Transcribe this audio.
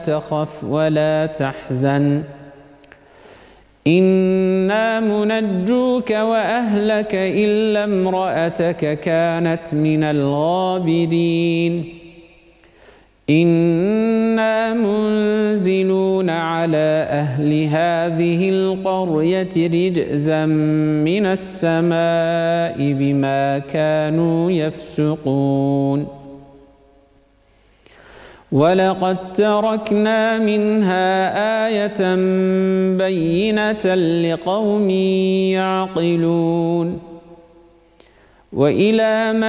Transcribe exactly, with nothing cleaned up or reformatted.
تخف ولا تحزن إنا منجوك وأهلك إلا امرأتك كانت من الغابرين إنا منزلون على أهل هذه القرية رجزا من السماء بما كانوا يفسقون ولقد تركنا منها آية بينة لقوم يعقلون وإلى